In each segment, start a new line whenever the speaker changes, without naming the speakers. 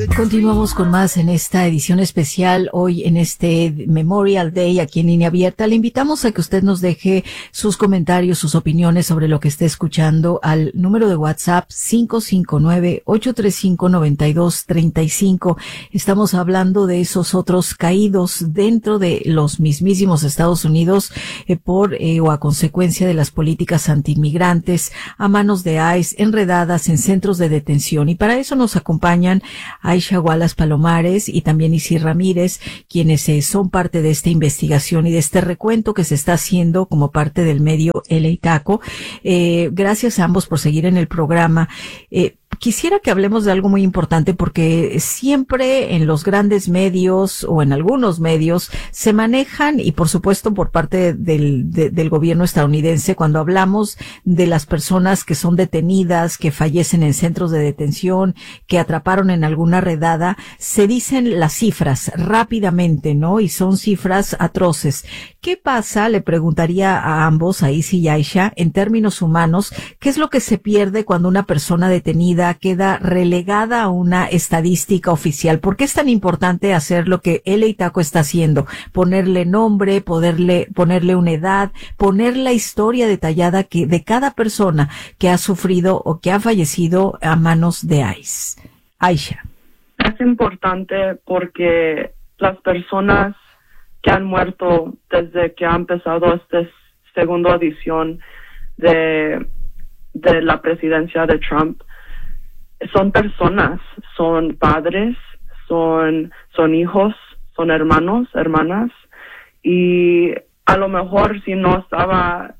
Continuamos con más en esta edición especial. Hoy en este Memorial Day aquí en Línea Abierta le invitamos a que usted nos deje sus comentarios, sus opiniones sobre lo que esté escuchando al número de WhatsApp 559-835-9235. Estamos hablando de esos otros caídos dentro de los mismísimos Estados Unidos o a consecuencia de las políticas antiinmigrantes a manos de ICE, enredadas en centros de detención. Y para eso nos acompañan Aisha Wallace Palomares y también Isis Ramírez, quienes son parte de esta investigación y de este recuento que se está haciendo como parte del medio LA Taco. Gracias a ambos por seguir en el programa. Quisiera que hablemos de algo muy importante porque siempre en los grandes medios o en algunos medios se manejan, y por supuesto por parte del gobierno estadounidense, cuando hablamos de las personas que son detenidas, que fallecen en centros de detención, que atraparon en alguna redada, se dicen las cifras rápidamente, ¿no? Y son cifras atroces. ¿Qué pasa? Le preguntaría a ambos, a Isis y Aisha, en términos humanos, ¿qué es lo que se pierde cuando una persona detenida queda relegada a una estadística oficial? ¿Por qué es tan importante hacer lo que LA Taco está haciendo? Ponerle nombre, ponerle una edad, poner la historia detallada de cada persona que ha sufrido o que ha fallecido a manos de ICE. Aisha.
Es importante porque las personas que han muerto desde que ha empezado esta segunda edición de la presidencia de Trump son personas, son padres, son hijos, son hermanos, hermanas, y a lo mejor si no estaba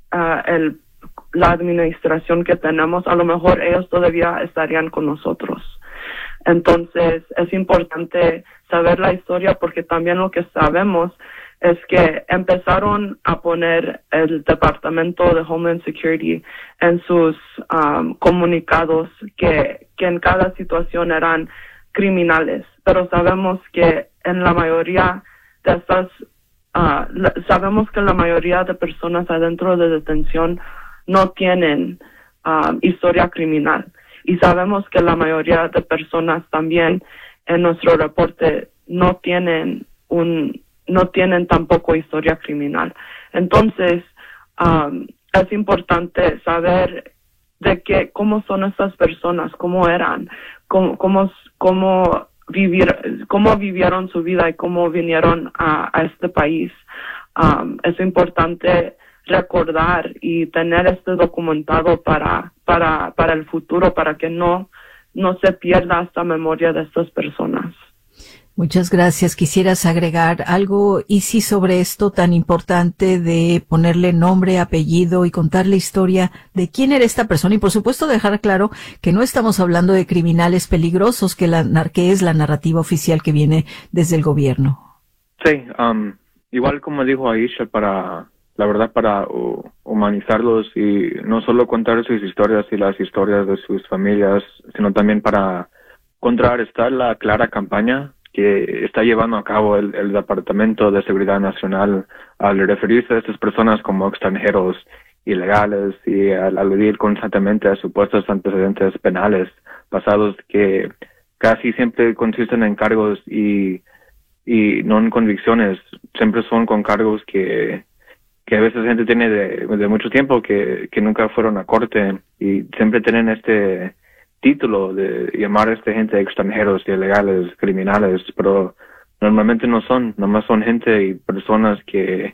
la administración que tenemos, a lo mejor ellos todavía estarían con nosotros. Entonces es importante saber la historia porque también lo que sabemos es que empezaron a poner el Departamento de Homeland Security en sus comunicados que en cada situación eran criminales, pero sabemos que en la mayoría de estas sabemos que la mayoría de personas adentro de detención no tienen historia criminal, y sabemos que la mayoría de personas también en nuestro reporte no tienen tampoco historia criminal. Entonces, es importante saber cómo son estas personas, cómo eran, cómo vivieron su vida y cómo vinieron a este país. Es importante recordar y tener esto documentado para el futuro, para que no se pierda esta memoria de estas personas.
Muchas gracias. ¿Quisieras agregar algo, Isis, sobre esto tan importante de ponerle nombre, apellido y contar la historia de quién era esta persona? Y por supuesto dejar claro que no estamos hablando de criminales peligrosos, que es la narrativa oficial que viene desde el gobierno.
Sí, igual como dijo Aisha, para humanizarlos y no solo contar sus historias y las historias de sus familias, sino también para contrarrestar la clara campaña que está llevando a cabo el Departamento de Seguridad Nacional al referirse a estas personas como extranjeros ilegales y al aludir constantemente a supuestos antecedentes penales pasados que casi siempre consisten en cargos y no en convicciones. Siempre son con cargos que a veces gente tiene de mucho tiempo que nunca fueron a corte, y siempre tienen este título de llamar a esta gente extranjeros, ilegales, criminales, pero normalmente no son, nomás son gente y personas que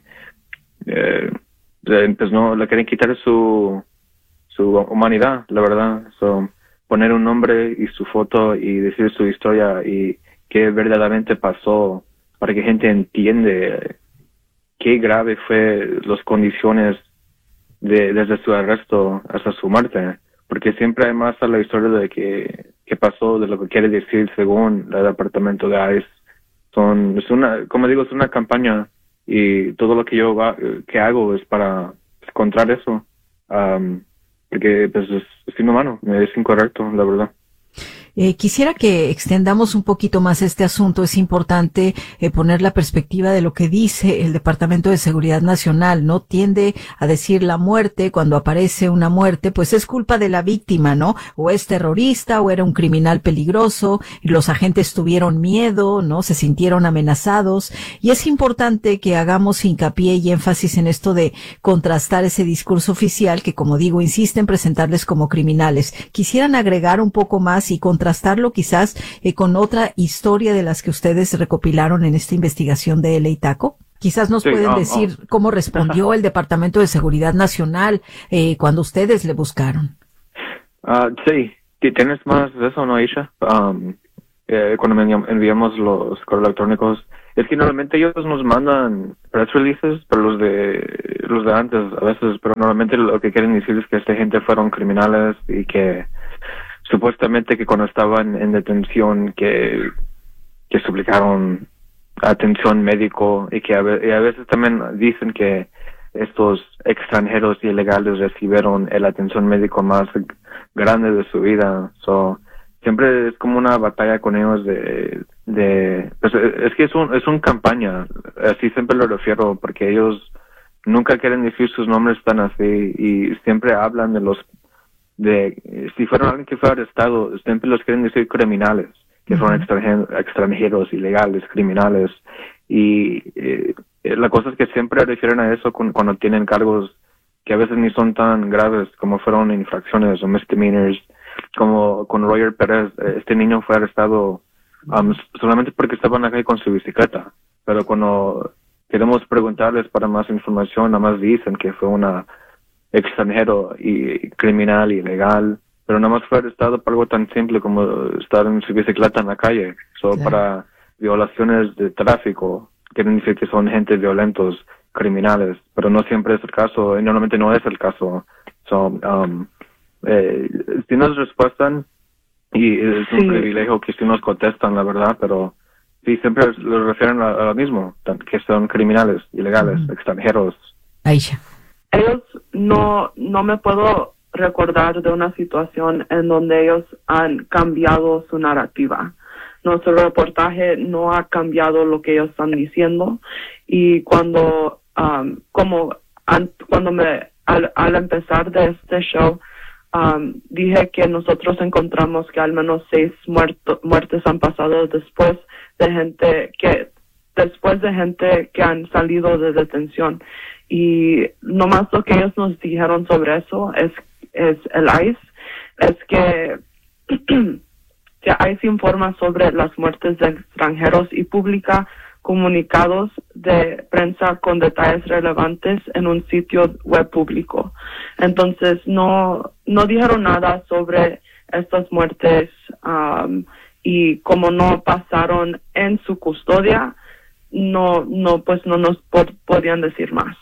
pues no le quieren quitar su humanidad, la verdad. Poner un nombre y su foto y decir su historia y qué verdaderamente pasó, para que gente entiende qué grave fue las condiciones desde su arresto hasta su muerte, porque siempre hay más a la historia de qué pasó, de lo que quiere decir según el departamento de ICE. Es una campaña, y todo lo que yo hago es para encontrar eso, porque pues es inhumano, es incorrecto, la verdad.
Quisiera que extendamos un poquito más este asunto. Es importante poner la perspectiva de lo que dice el Departamento de Seguridad Nacional, ¿no? Tiende a decir la muerte, cuando aparece una muerte, pues es culpa de la víctima, ¿no? O es terrorista o era un criminal peligroso, y los agentes tuvieron miedo, ¿no? Se sintieron amenazados. Y es importante que hagamos hincapié y énfasis en esto de contrastar ese discurso oficial que, como digo, insiste en presentarles como criminales. ¿Quisieran agregar un poco más y contrastarlo quizás con otra historia de las que ustedes recopilaron en esta investigación de LA Taco? Quizás nos pueden decir cómo respondió el Departamento de Seguridad Nacional cuando ustedes le buscaron.
Sí, ¿tienes más de eso, no, Aisha? Cuando enviamos los correos electrónicos, es que normalmente ellos nos mandan press releases, pero los de antes a veces, pero normalmente lo que quieren decir es que esta gente fueron criminales y que supuestamente que cuando estaban en detención que suplicaron atención médico y que a veces también dicen que estos extranjeros ilegales recibieron la atención médico más grande de su vida. Siempre es como una batalla con ellos pues es que es una campaña, así siempre lo refiero, porque ellos nunca quieren decir sus nombres tan así y siempre hablan si fueron alguien que fue arrestado, siempre los quieren decir criminales, que son extranjeros, ilegales, criminales, y la cosa es que siempre refieren a eso cuando tienen cargos que a veces ni son tan graves como fueron infracciones o misdemeanors, como con Roger Pérez. Este niño fue arrestado solamente porque estaba en la calle con su bicicleta, pero cuando queremos preguntarles para más información, nada más dicen que fue una extranjero y criminal, ilegal, pero nada más fue arrestado por algo tan simple como estar en su bicicleta en la calle. Para violaciones de tráfico, quieren decir que son gente violentos, criminales, pero no siempre es el caso, y normalmente no es el caso. Si nos respuestan, y es un privilegio que si nos contestan, la verdad, pero sí, siempre lo refieren a lo mismo, que son criminales, ilegales, extranjeros.
Aisha.
Ellos no me puedo recordar de una situación en donde ellos han cambiado su narrativa. Nuestro reportaje no ha cambiado lo que ellos están diciendo, y cuando al empezar de este show dije que nosotros encontramos que al menos 6 muertes han pasado después de gente que han salido de detención, y nomás lo que ellos nos dijeron sobre eso es el ICE, es que ICE informa sobre las muertes de extranjeros y publica comunicados de prensa con detalles relevantes en un sitio web público. Entonces no dijeron nada sobre estas muertes, y como no pasaron en su custodia, no nos podían decir más.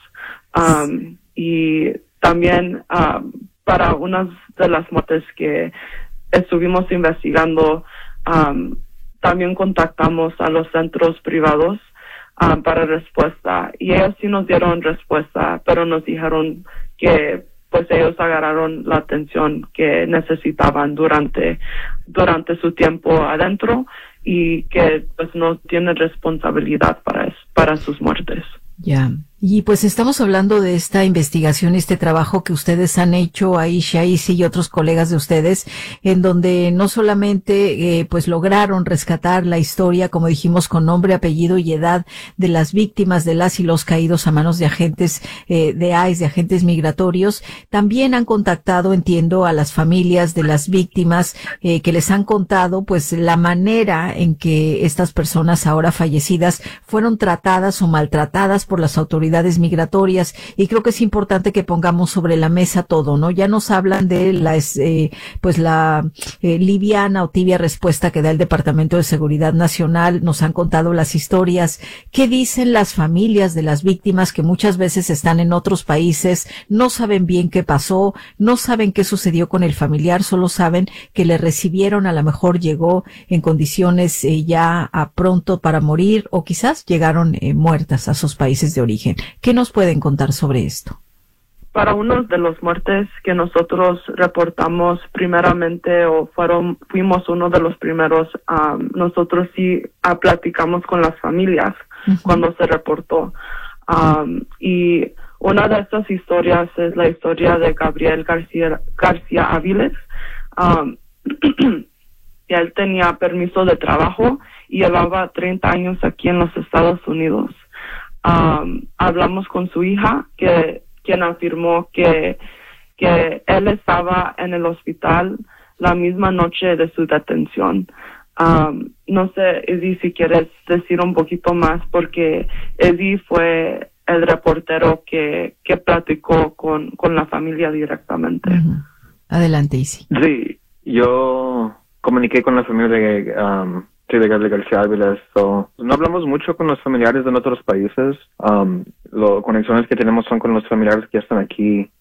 Y también para unas de las muertes que estuvimos investigando, también contactamos a los centros privados para respuesta, y ellos sí nos dieron respuesta, pero nos dijeron que pues ellos agarraron la atención que necesitaban durante su tiempo adentro, y que pues no tienen responsabilidad para sus muertes.
Ya. Y pues estamos hablando de esta investigación, este trabajo que ustedes han hecho, Aisha, Isi y otros colegas de ustedes, en donde no solamente pues lograron rescatar la historia, como dijimos, con nombre, apellido y edad de las víctimas, de las y los caídos a manos de agentes de ICE, de agentes migratorios, también han contactado, entiendo, a las familias de las víctimas que les han contado pues la manera en que estas personas ahora fallecidas fueron tratadas o maltratadas por las autoridades migratorias, y creo que es importante que pongamos sobre la mesa todo, ¿no? Ya nos hablan de la liviana o tibia respuesta que da el Departamento de Seguridad Nacional, nos han contado las historias. ¿Qué dicen las familias de las víctimas que muchas veces están en otros países, no saben bien qué pasó, no saben qué sucedió con el familiar, solo saben que le recibieron, a lo mejor llegó en condiciones ya a pronto para morir, o quizás llegaron muertas a sus países de origen? ¿Qué nos pueden contar sobre esto?
para unos de los muertes que nosotros reportamos primeramente fuimos uno de los primeros, nosotros sí platicamos con las familias cuando se reportó. Y una de estas historias es la historia de Gabriel García Áviles. Él tenía permiso de trabajo y llevaba 30 años aquí en los Estados Unidos. Hablamos con su hija, quien afirmó que él estaba en el hospital la misma noche de su detención. No sé, Eddie, si quieres decir un poquito más, porque Eddie fue el reportero que platicó con la familia directamente.
Adelante, Isi.
Sí, yo comuniqué con la familia de Gabriel García Áviles. No hablamos mucho con los familiares de otros países. Las conexiones que tenemos son con los familiares que están aquí.